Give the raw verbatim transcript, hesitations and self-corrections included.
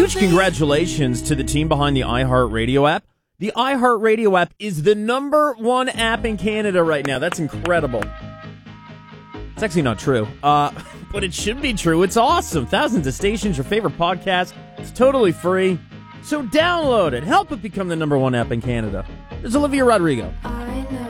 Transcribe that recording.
Huge congratulations to the team behind the iHeartRadio app. The iHeartRadio app is the number one app in Canada right now. That's incredible. It's actually not true, uh, but it should be true. It's awesome. Thousands of stations, your favorite podcast. It's totally free. So download it. Help it become the number one app in Canada. There's Olivia Rodrigo.